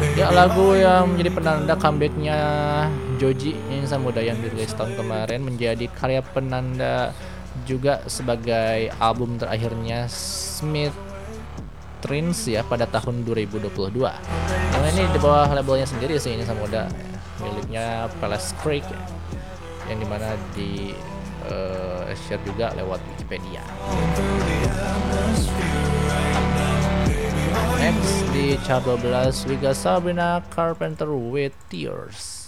Ya, lagu yang menjadi penanda comebacknya Joji Insan Muda yang dirilis tahun kemarin menjadi karya penanda juga sebagai album terakhirnya Smith Trins ya pada tahun 2022. Yang ini di bawah labelnya sendiri sih Insan Muda, miliknya Palace Creek yang dimana di share juga lewat Wikipedia. Next di chart 12 we got Sabrina Carpenter with Tears.